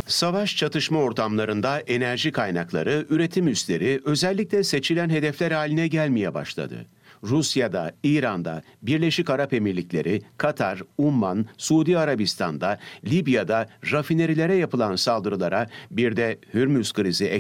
Savaş çatışma ortamlarında enerji kaynakları, üretim üsleri özellikle seçilen hedefler haline gelmeye başladı. Rusya'da, İran'da, Birleşik Arap Emirlikleri, Katar, Umman, Suudi Arabistan'da, Libya'da rafinerilere yapılan saldırılara bir de Hürmüz krizi